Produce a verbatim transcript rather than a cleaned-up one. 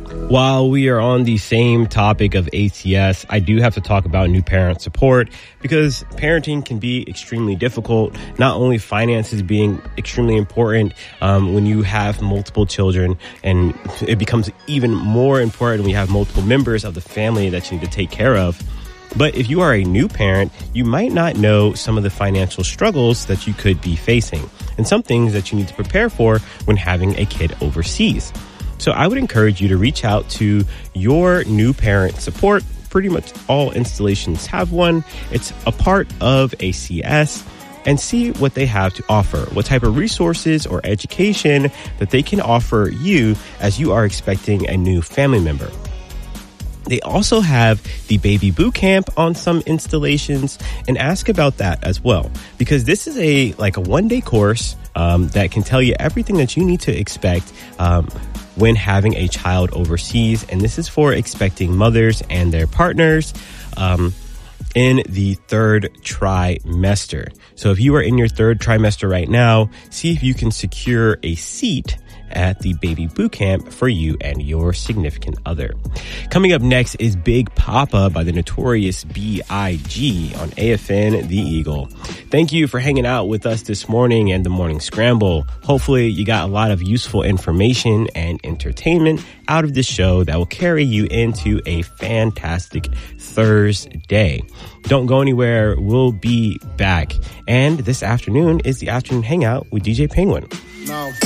While we are on the same topic of A C S, I do have to talk about new parent support because parenting can be extremely difficult. Not only finances being extremely important um, when you have multiple children, and it becomes even more important when you have multiple members of the family that you need to take care of. But if you are a new parent, you might not know some of the financial struggles that you could be facing and some things that you need to prepare for when having a kid overseas. So I would encourage you to reach out to your new parent support. Pretty much all installations have one. It's a part of A C S, and see what they have to offer, what type of resources or education that they can offer you as you are expecting a new family member. They also have the baby boot camp on some installations, and ask about that as well, because this is a like a one day course um, that can tell you everything that you need to expect um, when having a child overseas. And this is for expecting mothers and their partners um, in the third trimester. So if you are in your third trimester right now, see if you can secure a seat at the baby boot camp for you and your significant other. Coming up next is Big Papa by the Notorious B I G on A F N The Eagle. Thank you for hanging out with us this morning and the Morning Scramble. Hopefully you got a lot of useful information and entertainment out of this show that will carry you into a fantastic Thursday. Don't go anywhere. We'll be back. And this afternoon is the afternoon hangout with D J Penguin. No.